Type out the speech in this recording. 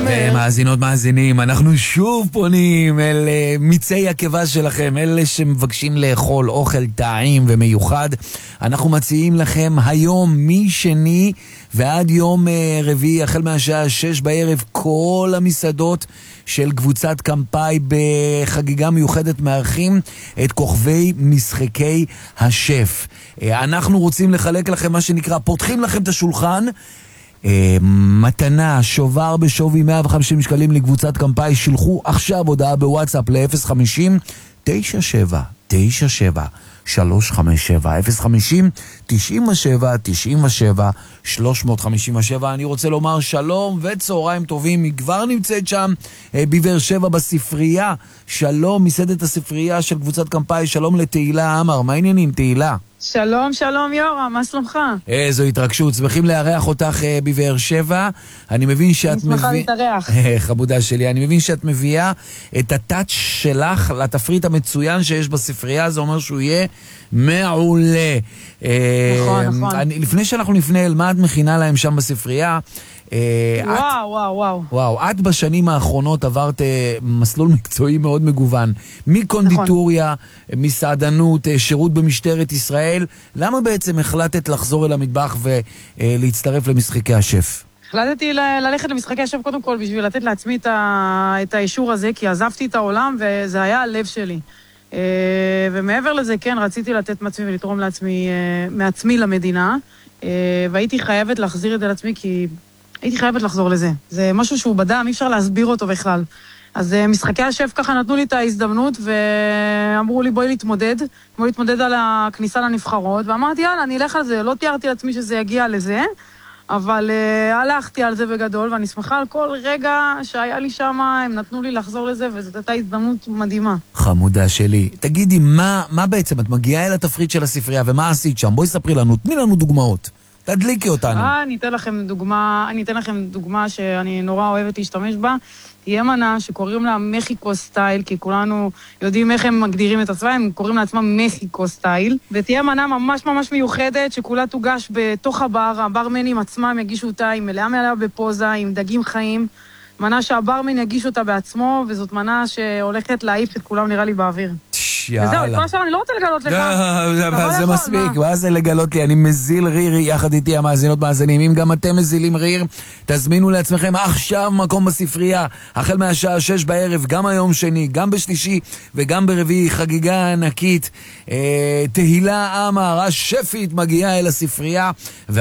מאזינות מאזינים, אנחנו שוב פונים אל מיצי הקיבה שלכם, אלה שמבקשים לאכול אוכל טעים ומיוחד. אנחנו מציעים לכם היום משני ועד יום רביעי, החל מהשעה 6 בערב, כל המסעדות של קבוצת קמפאי בחגיגה מיוחדת מארחים את כוכבי משחקי השף. אנחנו רוצים לחלק לכם מה שנקרא, פותחים לכם את השולחן, מתנה, שובר בשווי 150 שקלים לקבוצת קמפאי. שלחו עכשיו הודעה בוואטסאפ ל-050-97-97-357 050-97-97-357. אני רוצה לומר שלום וצהריים טובים. היא כבר נמצאת שם בבאר שבע בספרייה. שלום, מסעדת הספרייה של קבוצת קמפאי. שלום לתהילה עמר, מה העניינים תהילה? שלום, שלום יורם, מה שלומך? איזו התרגשות, שמחים לארח אותך בבאר שבע. אני מבין שאת שמחה להתארח. חבודה שלי, אני מבין שאת מביאה את הטאץ' שלך לתפריט המצוין שיש בספרייה. זה אומר שהוא יהיה מעולה. נכון. לפני שאנחנו נפנה אל מה את מכינה להם שם בספרייה, וואו. את בשנים האחרונות עברת מסלול מקצועי מאוד מגוון, מקונדיטוריה, מסעדנות, שירות במשטרת ישראל. למה בעצם החלטת לחזור אל המטבח ולהצטרף למשחקי השף? החלטתי ללכת למשחקי השף קודם כל בשביל לתת לעצמי את האישור הזה, כי עזבתי את העולם וזה היה הלב שלי. ומעבר לזה, כן, רציתי לתת מעצמי ולתרום מעצמי למדינה, והייתי חייבת להחזיר את זה לעצמי, כי הייתי חייבת לחזור לזה. זה משהו שהוא בדם, אי אפשר להסביר אותו בכלל. אז משחקי השף ככה נתנו לי את ההזדמנות, ואמרו לי בואי להתמודד על הכניסה לנבחרות, ואמרתי יאללה, אני אלך על זה. לא תיארתי לעצמי שזה יגיע לזה, אבל הלכתי על זה בגדול, ואני שמחה על כל רגע שהיה לי שם, הם נתנו לי לחזור לזה, וזאת הייתה הזדמנות מדהימה. חמודה שלי, תגידי, מה בעצם, את מגיעה אל התפריט של הספרייה, ומה עשית שם? בואי ספרי לנו, תני לנו דוגמאות. תדליקי אותנו. אני אתן לכם דוגמה שאני נורא אוהבת להשתמש בה. תהיה מנה שקוראים לה מחיקו סטייל, כי כולנו יודעים איך הם מגדירים את עצמם, הם קוראים לעצמם מחיקו סטייל. ותהיה מנה ממש ממש מיוחדת, שכולה תוגש בתוך הבר, הברמנים עצמם יגישו אותה, היא מלאה בפוזה, עם דגים חיים. מנה שהברמן יגיש אותה בעצמו, וזאת מנה שהולכת להעיף את כולם נראה לי באוויר. וזהו, את כל השאר אני לא רוצה לגלות לך. זה מספיק, ואז זה לגלות לי. אני מזיל ריר יחד איתי המאזינות מאזינים. אם גם אתם מזילים ריר, תזמינו לעצמכם עכשיו מקום בספרייה, החל מהשעה 6 בערב, גם היום שני, גם בשלישי וגם ברביעי, חגיגה ענקית. תהילה עמר, השפית, מגיעה אל הספרייה.